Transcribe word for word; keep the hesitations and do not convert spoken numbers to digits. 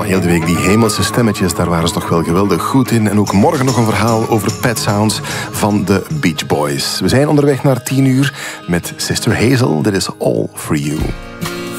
heel de week die hemelse stemmetjes, daar waren ze toch wel geweldig goed in. En ook morgen nog een verhaal over Pet Sounds van de Beach Boys. We zijn onderweg naar tien uur met Sister Hazel. Dit is All For You.